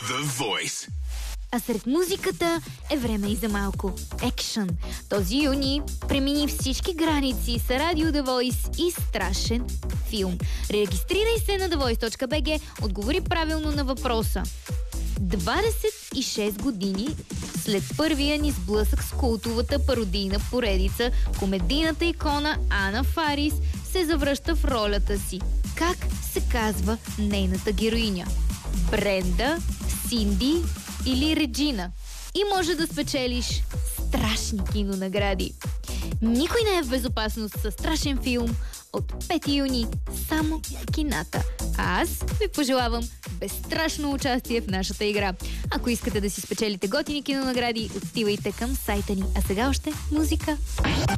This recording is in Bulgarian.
The Voice. А сред музиката е време и за малко екшън. Този юни премини всички граници с Радио The Voice и страшен филм. Регистрирай се на thevoice.bg, отговори правилно на въпроса. 26 години след първия ни сблъсък с култовата пародийна поредица, комедийната икона Ана Фарис се завръща в ролята си. Как се казва нейната героиня? Бренда, Синди или Реджина? И може да спечелиш страшни кинонагради. Никой не е в безопасност със страшен филм от 5 юни само в кината. А аз ви пожелавам безстрашно участие в нашата игра. Ако искате да си спечелите готини кинонагради, отивайте към сайта ни. А сега още музика.